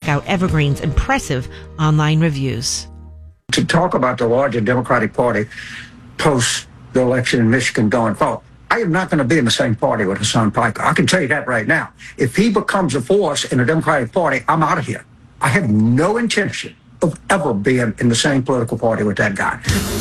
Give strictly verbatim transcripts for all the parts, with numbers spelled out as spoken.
check out Evergreen's impressive online reviews. To talk about the larger Democratic Party post the election in Michigan going forward, I am not going to be in the same party with Hassan Piker. I can tell you that right now. If he becomes a force in the Democratic Party, I'm out of here. I have no intention of ever being in the same political party with that guy.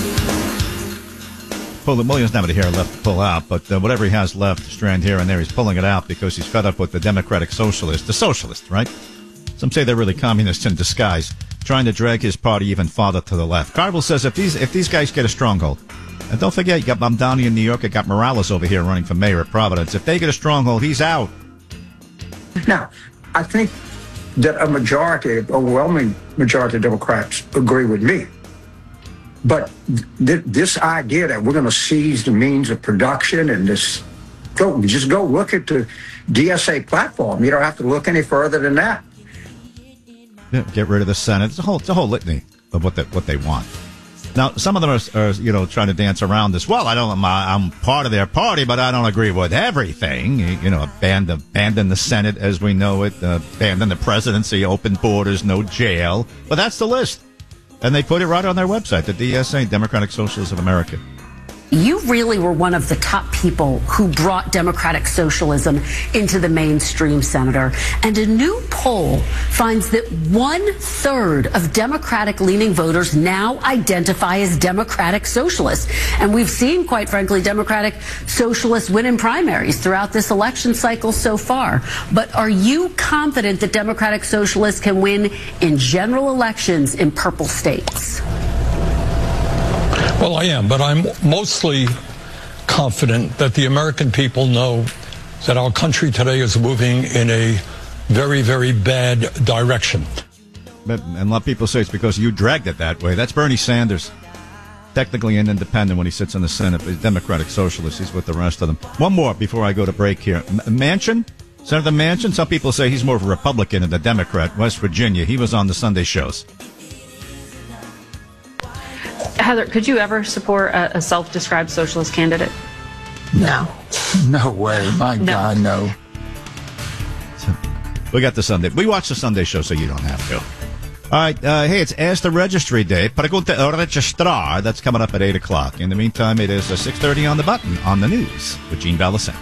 Well, Williams never here left to pull out, but uh, whatever he has left, strand here and there, he's pulling it out because he's fed up with the Democratic Socialists. The Socialists, right? Some say they're really communists in disguise, trying to drag his party even farther to the left. Carville says if these if these guys get a stronghold, and don't forget, you got Mamdani in New York, you got Morales over here running for mayor at Providence. If they get a stronghold, he's out. Now, I think that a majority, overwhelming majority of Democrats agree with me. But th- this idea that we're going to seize the means of production and this, go just go look at the D S A platform. You don't have to look any further than that. Yeah, get rid of the Senate. It's a whole, it's a whole litany of what they, what they want. Now, some of them are, are, you know, trying to dance around this. Well, I don't, I'm, I'm part of their party, but I don't agree with everything. You know, abandon, abandon the Senate as we know it, uh, abandon the presidency, open borders, no jail. But that's the list. And they put it right on their website, the D S A, Democratic Socialists of America. You really were one of the top people who brought democratic socialism into the mainstream, Senator. And a new poll finds that one third of Democratic-leaning voters now identify as democratic socialists. And we've seen, quite frankly, democratic socialists win in primaries throughout this election cycle so far. But are you confident that democratic socialists can win in general elections in purple states? Well, I am, but I'm mostly confident that the American people know that our country today is moving in a very, very bad direction. But, and a lot of people say it's because you dragged it that way. That's Bernie Sanders. Technically an independent when he sits in the Senate, but he's Democratic Socialist. He's with the rest of them. One more before I go to break here. M- Manchin? Senator Manchin? Some people say he's more of a Republican than a Democrat. West Virginia. He was on the Sunday shows. Heather, could you ever support a, a self-described socialist candidate? No. No way. My No. God, no. So, we got the Sunday. We watch the Sunday show so you don't have to. All right. Uh, hey, it's Ask the Registry Day. Pregunta registrar. That's coming up at eight o'clock. In the meantime, it is uh, six thirty on the button on the news with Gene Ballasant.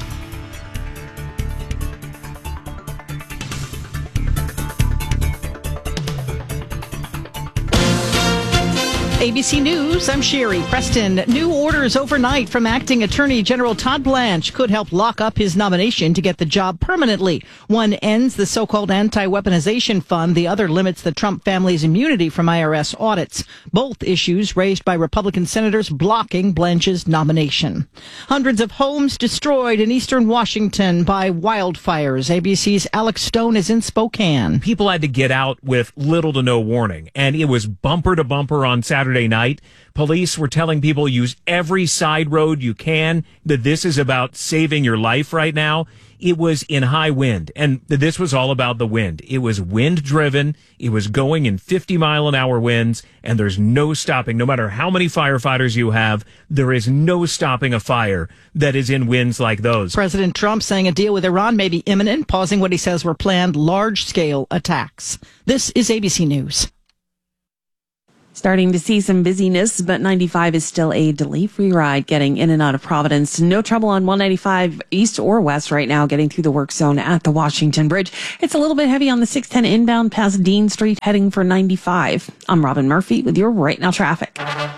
A B C News, I'm Sherry Preston. New orders overnight from Acting Attorney General Todd Blanche could help lock up his nomination to get the job permanently. One ends the so-called anti-weaponization fund. The other limits the Trump family's immunity from I R S audits. Both issues raised by Republican senators blocking Blanche's nomination. Hundreds of homes destroyed in eastern Washington by wildfires. A B C's Alex Stone is in Spokane. People had to get out with little to no warning, and it was bumper to bumper on Saturday night. Police were telling people use every side road you can, that this is about saving your life right now. It was in high wind, and this was all about the wind. It was wind driven. It was going in fifty mile an hour winds, and there's no stopping. No matter how many firefighters you have, there is no stopping a fire that is in winds like those. President Trump saying a deal with Iran may be imminent, pausing what he says were planned large-scale attacks. This is A B C News. Starting to see some busyness, but ninety-five is still a delay-free ride getting in and out of Providence. No trouble on one ninety-five east or west right now getting through the work zone at the Washington Bridge. It's a little bit heavy on the six ten inbound past Dean Street heading for ninety-five. I'm Robin Murphy with your Right Now traffic.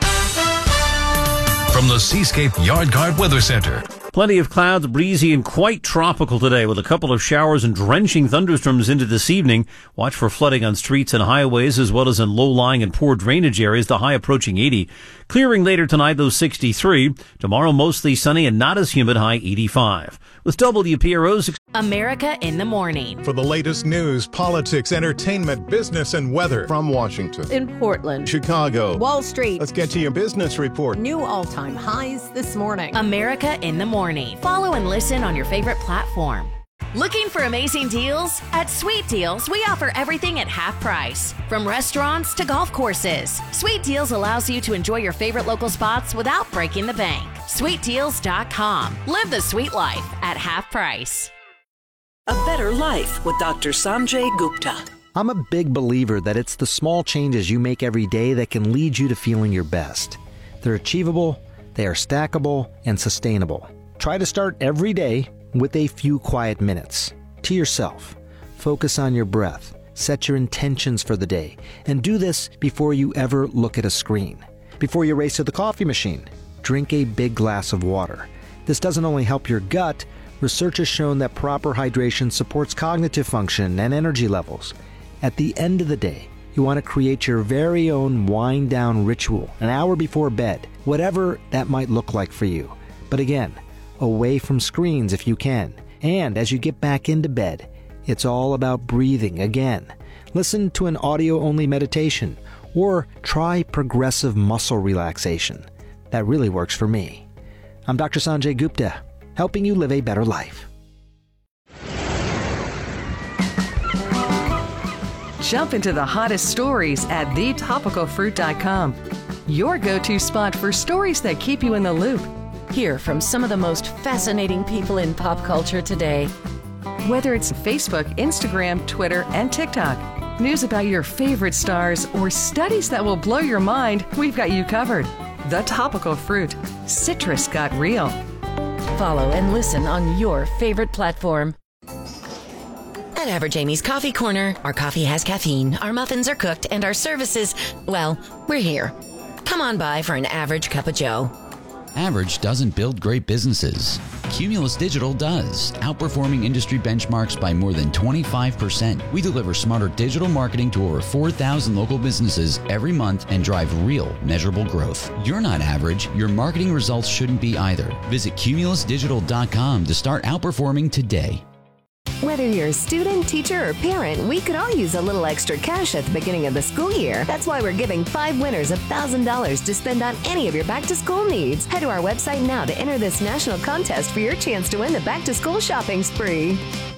From the Seascape Yard Guard Weather Center. Plenty of clouds, breezy and quite tropical today with a couple of showers and drenching thunderstorms into this evening. Watch for flooding on streets and highways as well as in low-lying and poor drainage areas, the high approaching eighty. Clearing later tonight, though sixty-three. Tomorrow mostly sunny and not as humid, high eighty-five. With W P R O's America in the Morning. For the latest news, politics, entertainment, business, and weather. From Washington, in Portland, Chicago, Wall Street. Let's get to your business report. New all-time highs this morning. America in the Morning. Follow and listen on your favorite platform. Looking for amazing deals? At Sweet Deals, we offer everything at half price. From restaurants to golf courses. Sweet Deals allows you to enjoy your favorite local spots without breaking the bank. sweet deals dot com. Live the sweet life at half price. A better life with Doctor Sanjay Gupta. I'm a big believer that it's the small changes you make every day that can lead you to feeling your best. They're achievable, they are stackable, and sustainable. Try to start every day with a few quiet minutes. To yourself. Focus on your breath. Set your intentions for the day. And do this before you ever look at a screen. Before you race to the coffee machine, drink a big glass of water. This doesn't only help your gut, research has shown that proper hydration supports cognitive function and energy levels. At the end of the day, you want to create your very own wind down ritual an hour before bed, whatever that might look like for you. But again, away from screens if you can. And as you get back into bed, it's all about breathing again. Listen to an audio-only meditation or try progressive muscle relaxation. That really works for me. I'm Doctor Sanjay Gupta, helping you live a better life. Jump into the hottest stories at the topical fruit dot com. Your go-to spot for stories that keep you in the loop. Hear from some of the most fascinating people in pop culture today. Whether it's Facebook, Instagram, Twitter, and TikTok, news about your favorite stars, or studies that will blow your mind, we've got you covered. The Topical Fruit. Citrus got real. Follow and listen on your favorite platform. At Average Amy's Coffee Corner, our coffee has caffeine, our muffins are cooked, and our services, well, we're here. Come on by for an average cup of joe. Average doesn't build great businesses. Cumulus Digital does, outperforming industry benchmarks by more than twenty-five percent. We deliver smarter digital marketing to over four thousand local businesses every month and drive real, measurable growth. You're not average. Your marketing results shouldn't be either. Visit cumulus digital dot com to start outperforming today. Whether you're a student, teacher, or parent, we could all use a little extra cash at the beginning of the school year. That's why we're giving five winners one thousand dollars to spend on any of your back-to-school needs. Head to our website now to enter this national contest for your chance to win the back-to-school shopping spree.